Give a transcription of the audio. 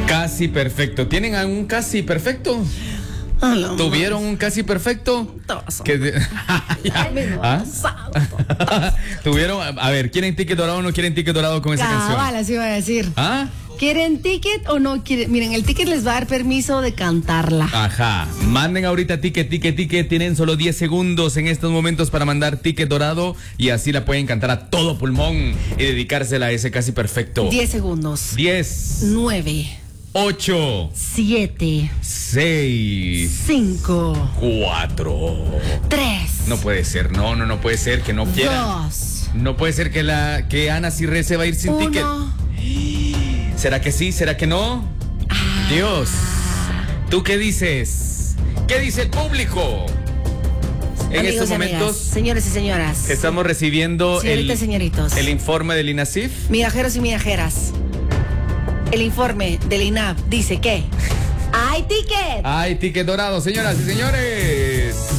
Casi perfecto. ¿Tienen algún casi perfecto? No, ¿Tuvieron un casi perfecto? ¿Tuvieron? A ver, ¿quieren ticket dorado o no quieren ticket dorado con esa canción? Así iba a decir. ¿Ah? ¿Quieren ticket o no quieren? Miren, el ticket les va a dar permiso de cantarla. Ajá. Manden ahorita ticket. Tienen solo 10 segundos en estos momentos para mandar ticket dorado y así la pueden cantar a todo pulmón y dedicársela a ese casi perfecto. 10 segundos. 10. 9. 8. 7. 6. 5. 4. 3. No puede ser, no puede ser que no quiera. 2. No puede ser que Ana Cirré se va a ir sin 1. ticket. ¿Será que sí? ¿Será que no? Dios, ¿tú qué dices? ¿Qué dice el público? En Amigos estos y momentos, amigas, señores y señoras, estamos recibiendo señoritas y señoritos, el informe del INASIF. migajeros y migajeras. El informe del INAP dice que hay ticket. Hay ticket dorado, señoras y señores.